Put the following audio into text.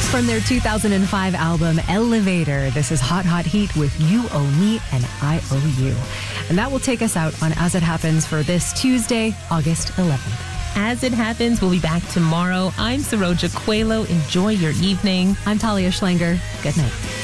From their 2005 album Elevator, this is Hot Hot Heat with You Owe Me and I Owe You. And that will take us out on As It Happens for this Tuesday, August 11th. As It Happens, we'll be back tomorrow. I'm Saroja Coelho. Enjoy your evening. I'm Talia Schlanger. Good night.